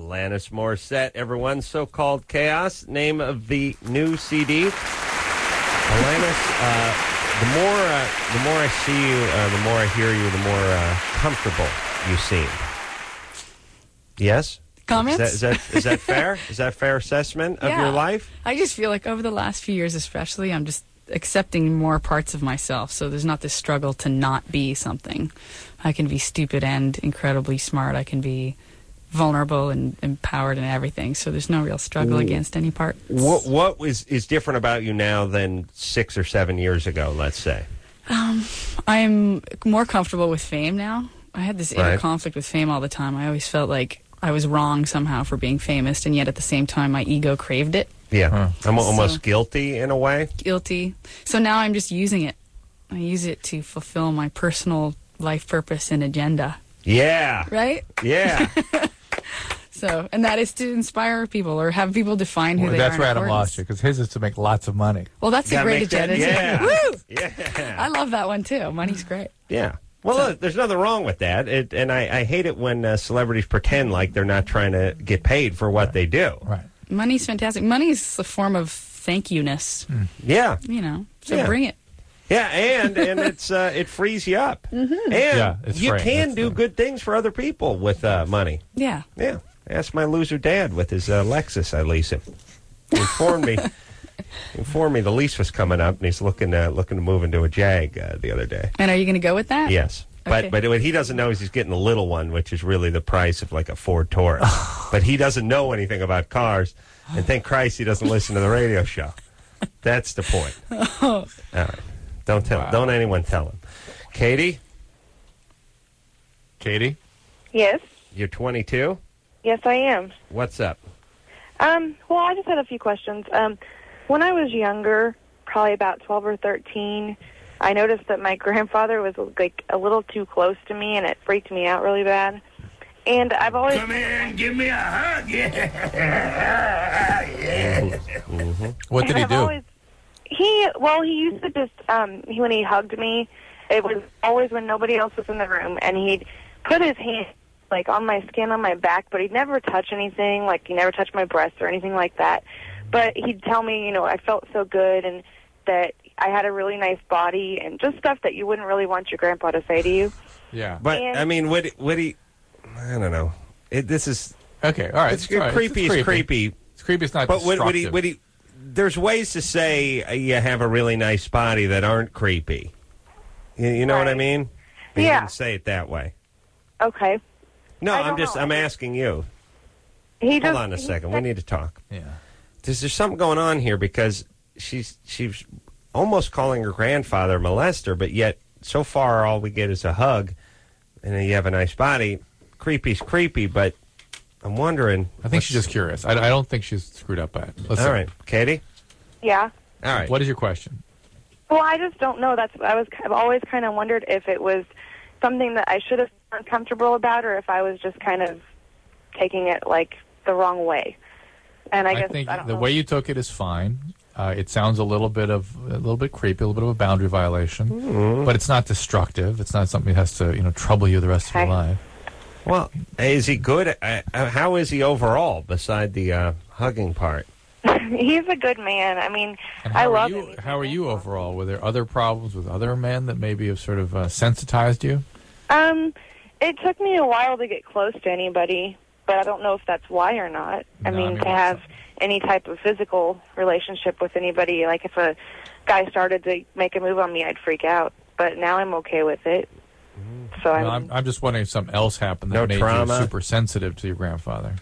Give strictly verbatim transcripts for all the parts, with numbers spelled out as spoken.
Alanis Morissette, everyone. So-Called Chaos, name of the new C D. Alanis, uh, the more uh, the more I see you, uh, the more I hear you, the more uh, comfortable you seem. Yes? Comments? Is that, is that, is that fair? Is that a fair assessment of Yeah. your life? I just feel like over the last few years especially, I'm just accepting more parts of myself. So there's not this struggle to not be something. I can be stupid and incredibly smart. I can be vulnerable and empowered and everything. So there's no real struggle against any part. What what is, is different about you now than six or seven years ago, let's say? Um, I'm more comfortable with fame now. I had this inner Right. conflict with fame all the time. I always felt like I was wrong somehow for being famous, and yet at the same time my ego craved it. Yeah. Huh. I'm almost So- guilty in a way. Guilty. So now I'm just using it. I use it to fulfill my personal life purpose and agenda. Yeah. Right? Yeah. So, and that is to inspire people or have people define who Well, they that's are. where in Adam lost accordance. you, because his is to make lots of money. Well, that's a Gotta great make that- agenda. yeah. too. Woo! Yeah. I love that one too. Money's great. Yeah. Well, look, there's nothing wrong with that. It, and I, I hate it when uh, celebrities pretend like they're not trying to get paid for what they do. Right. Money's fantastic. Money's a form of thank you-ness, Yeah. you know. So Yeah. bring it. Yeah, and and it's uh, it frees you up. Mm-hmm. And Yeah, it's you free. can That's do the- good things for other people with uh, money. Yeah. Yeah. Ask my loser dad with his uh, Lexus I lease him. He informed me informed me the lease was coming up, and he's looking uh, looking to move into a Jag uh, the other day. And are you going to go with that? Yes. But Okay. but what he doesn't know is he's getting a little one, which is really the price of like a Ford Taurus. But he doesn't know anything about cars, and thank Christ he doesn't listen to the radio show. That's the point. All right. Don't tell Wow. don't anyone tell him. Katie, Katie? Yes. you're twenty-two. Yes, I am. What's up? Um, well, I just had a few questions. Um, when I was younger, probably about twelve or thirteen, I noticed that my grandfather was like a little too close to me, and it freaked me out really bad. And I've always Come here and give me a hug. Yeah. What did he I've do? Always, he well, he used to just um, he, when he hugged me, it was always when nobody else was in the room, and he'd put his hand like on my skin on my back, but he'd never touch anything. Like he never touched my breast or anything like that. But he'd tell me, you know, I felt so good and that I had a really nice body and just stuff that you wouldn't really want your grandpa to say to you. Yeah. But And- I mean, would would he? I don't know. It, this is Okay, all right. it's, all right. creepy. It's creepy. It's creepy. It's not But would, would he? destructive. Would he? There's ways to say uh, you have a really nice body that aren't creepy. You, you know what I Right. mean? But you Yeah. didn't say it that way. Okay. No, I I'm don't just know. I'm asking you. He Hold just, on a he second. We said- need to talk. Yeah. There's, there's something going on here because she's she's almost calling her grandfather a molester, but yet so far all we get is a hug, and then you have a nice body. Creepy's creepy, but I'm wondering. I think what's- she's just curious. I, I don't think she's screwed up by it. Let's All see. right, Katie. Yeah. All right. What is your question? Well, I just don't know. That's I was. I've always kind of wondered if it was something that I should have been uncomfortable about, or if I was just kind of taking it like the wrong way. And I, I guess think I don't the know. way you took it is fine. Uh, it sounds a little bit of a little bit creepy, a little bit of a boundary violation, Mm-hmm. but it's not destructive. It's not something that has to you know trouble you the rest of Okay. your life. Well, is he good? Uh, uh, how is he overall, beside the uh, hugging part? He's a good man. I mean, And I how love are you, him. He's How my are you grandpa. overall? Were there other problems with other men that maybe have sort of uh, sensitized you? Um, it took me a while to get close to anybody, but I don't know if that's why or not. I No, mean, I mean, to have any type of physical relationship with anybody, like if a guy started to make a move on me, I'd freak out. But now I'm okay with it. So No, I'm, I'm, I'm just wondering if something else happened that No made trauma? you super sensitive to your grandfather.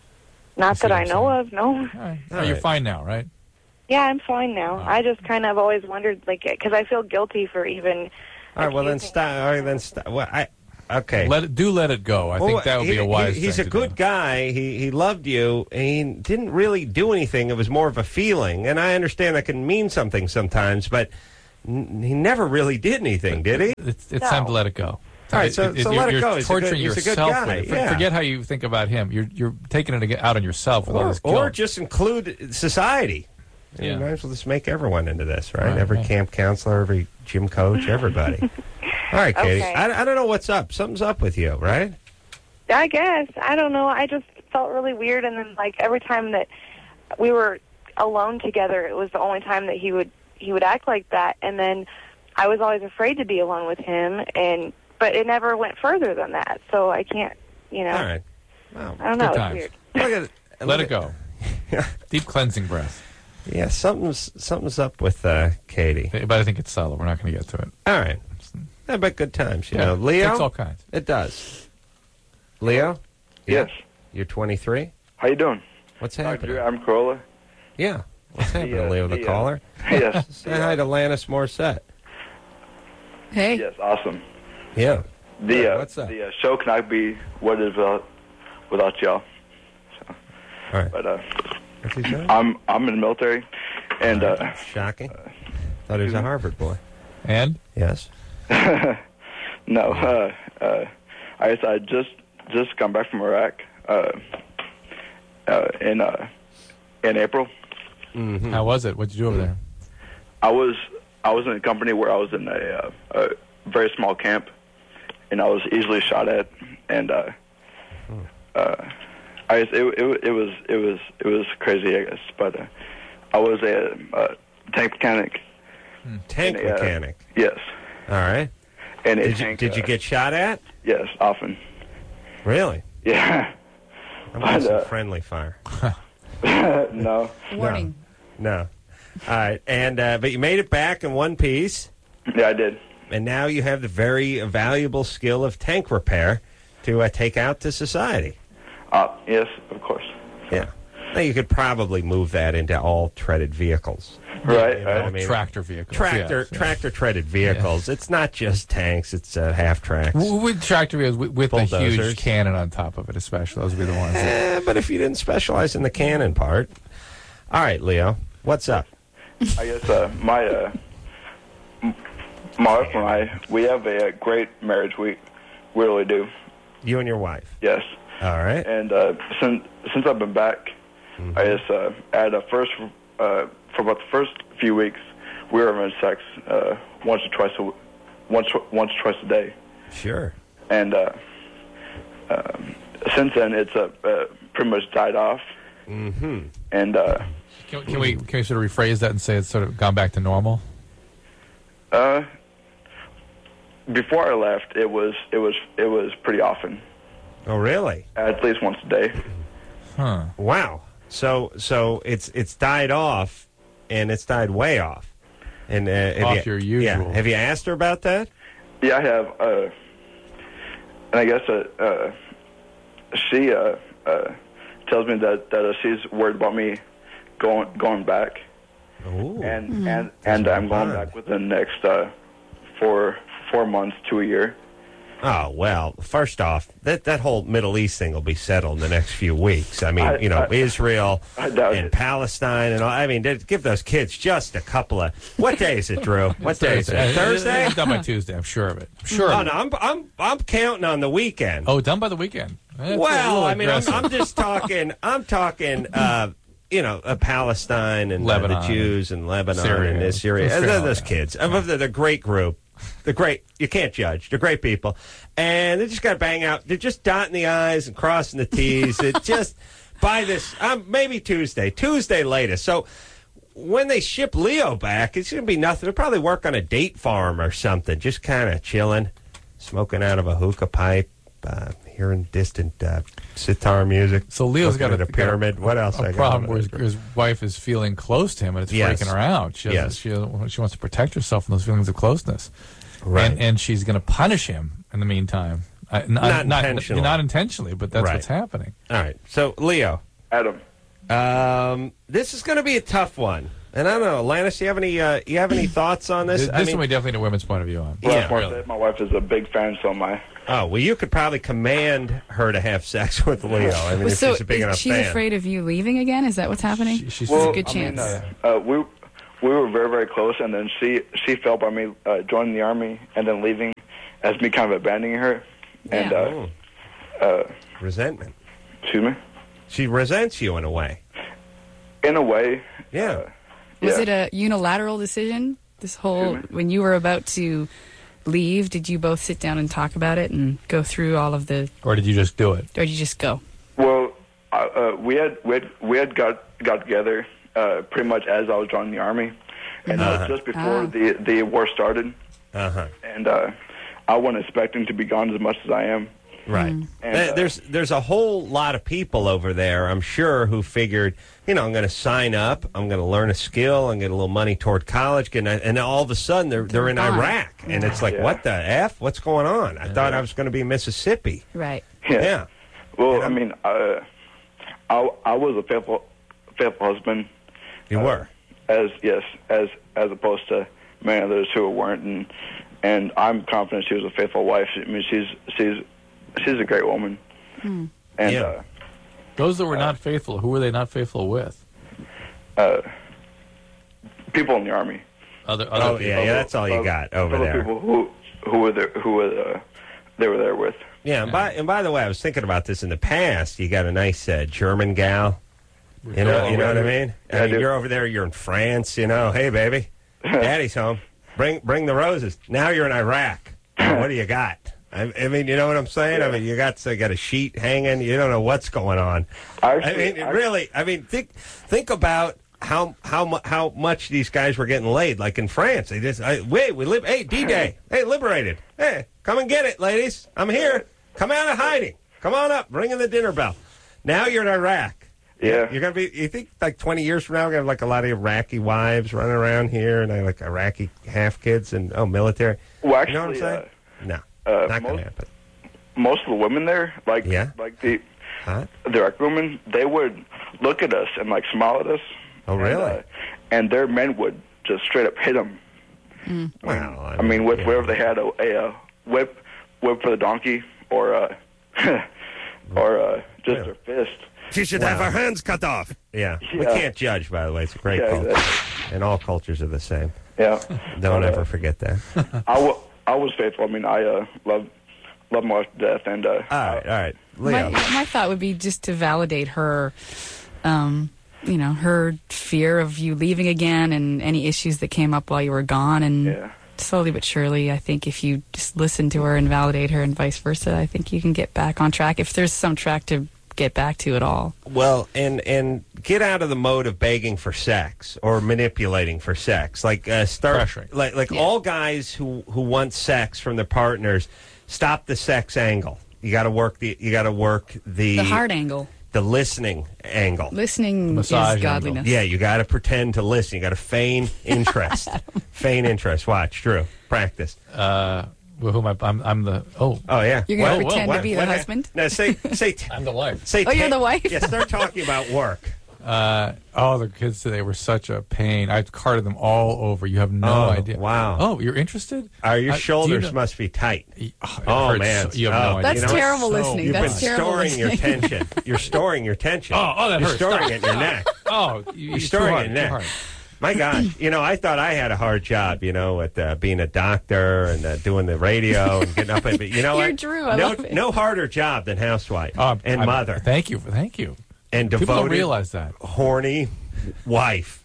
not see that what I I'm know saying? of. No. All right. All Oh, you're right. fine now, right? Yeah, I'm fine now. Oh. I just kind of always wondered, like, because I feel guilty for even. All right. Well, then accusing- stop. All right, then stop. Well, I. Okay. Let it, do let it go. I Well, think that would he- be a wise he- He's thing a to good do. guy. He he loved you. And he didn't really do anything. It was more of a feeling. And I understand that can mean something sometimes, but n- he never really did anything, did he? It's, it's No. time to let it go. All right, so- so you're, let it you're go. He's a good- torturing he's a good yourself. guy, with it. For- yeah. Forget how you think about him. You're you're taking it ag- out on yourself with all Or, this guilt. or just include society. Yeah. You might as well just make everyone into this, right? Right, every right. camp counselor, every gym coach, everybody. All right, Katie. Okay. I, I don't know what's up. Something's up with you, right? I guess. I don't know. I just felt really weird, and then, like, every time that we were alone together, it was the only time that he would he would act like that, and then I was always afraid to be alone with him, and but it never went further than that, so I can't, you know. All right. Well, I don't know. good It's times. weird. look at it. Let look it at- go. Deep cleansing breath. Yeah, something's something's up with uh, Katie. But I think it's subtle. We're not going to get to it. All right. Yeah, but good times, you Yeah, know. Leo? takes all kinds. It does. Leo? Yes. You're twenty-three? How you doing? What's Hi, happening? Drew. I'm Corolla. Yeah. What's happening, The, uh, Leo, the the, uh, caller? Yes. Say hi to Lannis Morissette. Hey. Yes. Awesome. Yeah. The Yeah, uh, what's up? the uh, show cannot be what it is without without y'all. So, All right. but uh, What's he saying? I'm I'm in the military, and uh, Shocking. Thought he was a Harvard boy. And? Yes. no, uh, uh, I guess I just just come back from Iraq uh, uh, in uh, in April. Mm-hmm. How was it? What'd you do over there? I was I was in a company where I was in a, uh, a very small camp, and I was easily shot at, and uh, uh, I guess it, it it was it was it was crazy, I guess. But uh, I was a, uh tank mechanic. Tank And, uh, mechanic. Yes, All right. and a Did you, tank, did you uh, get shot at? Yes, often. Really? Yeah. I'm on But, some uh, friendly fire. no. Warning. No. All right. And uh, but you made it back in one piece, Yeah, I did. and now you have the very valuable skill of tank repair to uh, take out to society. Uh, yes, of course. Yeah. Now you could probably move that into all treaded vehicles. Right. You know, right. I mean, Tractor vehicles. Tractor, yes, yes. tractor treaded vehicles. It's not just tanks. It's uh, half tracks. W- With tractor vehicles, with, with a Bulldozers. huge cannon on top of it, especially. Those would be the ones. That, Eh, but if you didn't specialize in the cannon part, all right, Leo, what's up? I guess uh, my uh, m- my wife and I, we have a, uh great marriage. We we really do. You and your wife. Yes. All right. And uh, since since I've been back, Mm-hmm. I just uh, at a first uh, for about the first few weeks, we were having sex uh, once or twice a w- once once or twice a day, Sure. and uh, um, since then it's uh, uh, pretty much died off. Mm-hmm. And uh, can, can we can we sort of rephrase that and say it's sort of gone back to normal? uh, before I left, it was it was it was pretty often, Oh, really? at least once a day. Huh. Wow. So, so it's it's died off, and it's died way off. And uh, have Off you, your Yeah. usual. Have you asked her about that? Yeah, I have. Uh, and I guess uh, uh, she uh, uh, tells me that that uh, she's worried about me going going back, Ooh. and and and I'm going back within the next uh, four four months to a year. Oh, well, first off, that, that whole Middle East thing will be settled in the next few weeks. I mean, I- you know, I- Israel I doubt and it. Palestine and all. I mean, they- give those kids just a couple of. What day is it, Drew? What day is it? Thursday? It's done by Tuesday. I'm sure of it. I'm sure. Oh, of no, it. I'm, I'm, I'm counting on the weekend. Oh, done by the weekend. That's a well, little I mean, I'm, aggressive. I'm just talking, I'm talking, uh, you know, uh, Palestine and uh, the Lebanon. Jews and Lebanon Syria. and this Syria. Let's Uh, figure those out kids. Uh, They're the great group. They're great. You can't judge. They're great people. And they just got to bang out. They're just dotting the I's and crossing the T's. It just, by this, um, maybe Tuesday. Tuesday latest. So when they ship Leo back, it's going to be nothing. They'll probably work on a date farm or something. Just kind of chilling, smoking out of a hookah pipe, uh, hearing distant uh, sitar music. So Leo's looking got at a, a pyramid. What else? A I got problem on where it? his, his wife is feeling close to him, and it's Yes. freaking her out. She, Yes. doesn't- she, doesn't- she wants to protect herself from those feelings of closeness, Right. and, and she's going to punish him in the meantime. Uh, n- Not not intentionally. not intentionally, but that's Right. what's happening. All right. So, Leo, Adam, um, this is going to be a tough one. And I don't know, Lannis, you have any uh, you have any thoughts on this? This, I this mean, one we definitely need a women's point of view on. well, Yeah, that's why I really. said my wife is a big fan, so am I. oh, well, you could probably command her to have sex with Leo. I mean, if so she's a big is- enough she's fan. afraid of you leaving again? Is that what's happening? She- she's- There's Well, a good I mean, chance. uh, uh, we we were very very close, and then she she felt by me uh, joining the army and then leaving, as me kind of abandoning her, and Yeah. Oh, uh, uh, resentment. excuse me, She resents you in a way. in a way. Yeah. Uh, Was yeah. it a unilateral decision? This whole Excuse when you were about to leave, did you both sit down and talk about it and go through all of the, Or did you just do it? or did you just go? Well, uh, uh, we had we had we had got got together uh, pretty much as I was joining the army, and that was just before Ah. the the war started. Uh-huh. And uh, I wasn't expecting to be gone as much as I am. Right. And, Th- uh, there's there's a whole lot of people over there, I'm sure, who figured, you know, I'm going to sign up, I'm going to learn a skill, I'm going to get a little money toward college, and, and all of a sudden they're they're in gone. Iraq, and it's like, Yeah. what the f? What's going on? I thought I was going to be in Mississippi. Right. Yeah. Yeah. Well, You know? I mean, uh, I I was a faithful faithful husband. You uh, were. As yes, as as opposed to many others who weren't, and and I'm confident she was a faithful wife. I mean, she's she's she's a great woman. And Yeah. uh, Those that were not faithful, who were they not faithful with? uh, people in the army. Other, other Oh, people. yeah, yeah, that's all you Other- got over other there. People who who were there, who were uh, they were there with. Yeah, and by, and by the way, I was thinking about this in the past. You got a nice uh, German gal. You know, you know what I mean? Yeah, I I mean, do. you're over there, you're in France, you know, hey, baby, daddy's home. Bring bring the roses. Now you're in Iraq. What do you got? I, I mean, you know what I'm saying? I mean, you got you got a sheet hanging. You don't know what's going on. Actually, I mean, I- really. I mean, think think about how how mu- how much these guys were getting laid. Like in France, they just I, wait. We live. Hey, D-Day. Hey, liberated. Hey, come and get it, ladies. I'm here. Come out of hiding. Come on up. Ring in the dinner bell. Now you're in Iraq. Yeah. You're gonna be. You think like twenty years from now, we're gonna have like a lot of Iraqi wives running around here, and uh, like Iraqi half kids, and oh, military. Well, You know what I'm actually, saying? no, uh, not gonna most- happen. most of the women there, like Yeah? like the Huh? the Iraq women, they would look at us and like smile at us. Oh, and, really? uh, and their men would just straight up hit them. Well, I mean, with yeah. wherever they had a, a, uh whip, whip for the donkey, or uh, or uh, just Yeah. their fist. She should have her hands cut off. Yeah. We Yeah. can't judge, by the way. It's a great Yeah, culture. exactly. And all cultures are the same. Yeah. Don't But, uh, ever forget that. I, w- I was faithful. I mean, I uh, love love my wife to death, and uh, All right, all right. My, Leo. my thought would be just to validate her, um, you know, her fear of you leaving again and any issues that came up while you were gone. And Yeah. slowly but surely, I think if you just listen to her and validate her and vice versa, I think you can get back on track if there's some track to get back to at all. Well, and and get out of the mode of begging for sex or manipulating for sex. Like uh, start Pressuring. like like Yeah. all guys who who want sex from their partners, stop the sex angle. You got to work the you got to work the The hard angle. the listening angle. Listening massage is angle. godliness. Yeah, you got to pretend to listen. You got to feign interest. feign interest. Watch, Drew. Practice. Uh, well, who am I? I'm, I'm the. Oh, Oh yeah. You're gonna What- pretend what- to be the what- husband? No, say say t- I'm the wife. say. Oh, you're ten- the wife? Yeah, start talking about work. Uh, oh, the kids today were such a pain. I carted them all over. You have no Oh, idea. wow. Oh, you're interested? Uh, your Uh, do you shoulders know- must be tight. Oh, it Oh, hurts man. so- you have Oh, no idea. That's You know what? terrible So listening. You've That's been terrible storing your listening. tension. You're storing your tension. Oh, oh, that You're hurts. storing Stop. it in your neck. Oh, you, You're too storing hard, it in too your hard. neck. My gosh, you know, I thought I had a hard job, you know, with uh, being a doctor and uh, doing the radio and getting up. But you know You're what? Drew. I no, love it. no harder job than housewife Oh, and I'm- mother Thank you. Thank you. and People devoted, don't realize that. horny wife.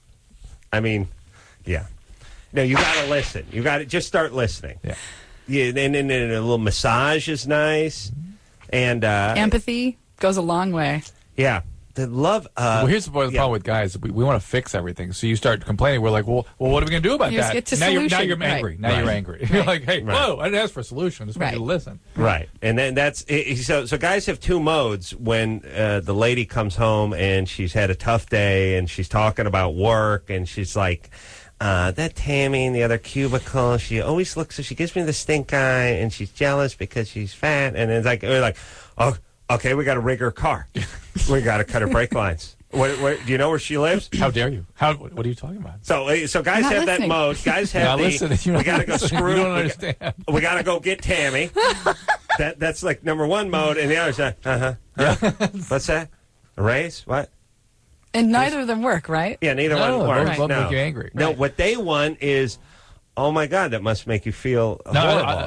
I mean, yeah. No, you got to listen. You got to just start listening. Yeah. Yeah, and, and, and a little massage is nice, and uh, Empathy goes a long way. yeah, the love. Uh, Well, here's the problem yeah. with guys. We, we want to fix everything. So you start complaining. We're like, well, well, what are we going to do about You just that? get to now, you're, now solution. you're angry. Right. Now Right. you're angry. You're like, hey, Right. whoa, I didn't ask for a solution. I just want you to Right. listen. Right, and then that's it, so. So guys have two modes when uh, the lady comes home and she's had a tough day and she's talking about work and she's like, uh, "That Tammy in the other cubicle, she always looks. She gives me the stink eye and she's jealous because she's fat." And it's like, we're like, "Oh, okay, we got to rig her car. We got to cut her brake lines." What, what, do you know where she lives? How dare you? How? What are you talking about? So, uh, so guys Not have that listening. mode. Guys have Not the. listening. You're we not got to go listening. screw. You don't we got- understand. We got to go get Tammy. that that's like number one mode, and the other's uh huh. Huh? What's that? A raise? What? And neither of them work, right? Yeah, neither No, one both works. love no. make you angry. No, Right. what they want is, oh my God, that must make you feel No, I- horrible. I-